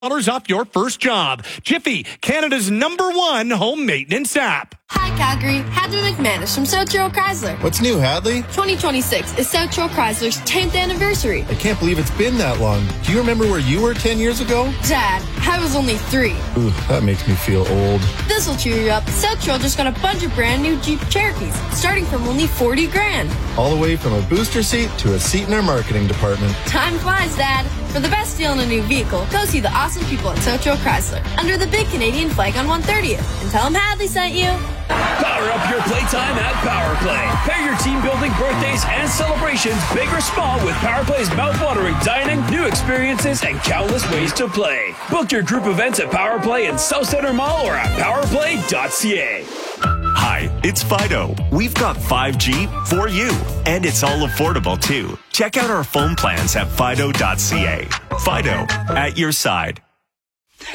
off your first job. Jiffy, Canada's #1 home maintenance app. Hi, Calgary. Hadley McManus from South Shore Chrysler. What's new, Hadley? 2026 is South Shore Chrysler's 10th anniversary. I can't believe it's been that long. Do you remember where you were 10 years ago? Dad, I was only 3. Ooh, that makes me feel old. This'll cheer you up. South Shore just got a bunch of brand new Jeep Cherokees, starting from only $40,000. All the way from a booster seat to a seat in our marketing department. Time flies, Dad. For the best deal on a new vehicle, go see the awesome people at South Shore Chrysler under the big Canadian flag on 130th and tell them Hadley sent you. Power up your playtime at Power Play. Pair your team-building birthdays and celebrations big or small with Power Play's mouth-watering dining, new experiences, and countless ways to play. Book your group events at Power Play in South Center Mall or at powerplay.ca. Hi, it's Fido. We've got 5G for you, and it's all affordable too. Check out our phone plans at fido.ca. Fido, at your side.